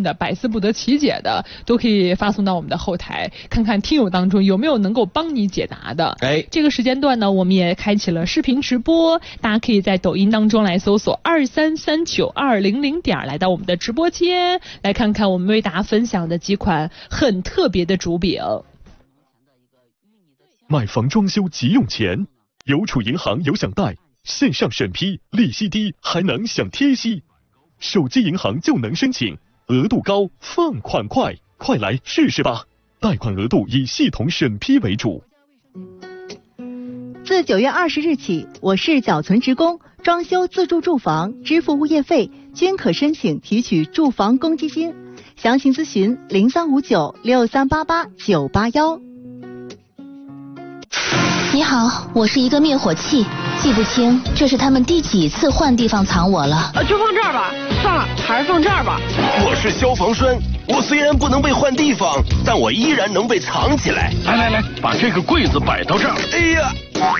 的、百思不得其解的，都可以发送到我们的后台，看看听友当中有没有能够帮你解答的。这个时间段呢，我们也开启了视频直播，大家可以在抖音当中来搜索2339200来到我们的直播间，来看看我们为大家分享的几款很特别的竹饼。 买房装修急用钱，邮储银行有享贷，线上审批，利息低，还能享贴息。手机银行就能申请，额度高，放款快，快来试试吧！贷款额度以系统审批为主。 自9月20日起，我市缴存职工装修自住住房支付物业费均可申请提取住房公积金，详情咨询03596388-981。 你好，我是一个灭火器，记不清这是他们第几次换地方藏我了。 就放这儿吧，算了，还是放这儿吧。 我是消防栓，我虽然不能被换地方，但我依然能被藏起来。 来，把这个柜子摆到这儿。 哎呀！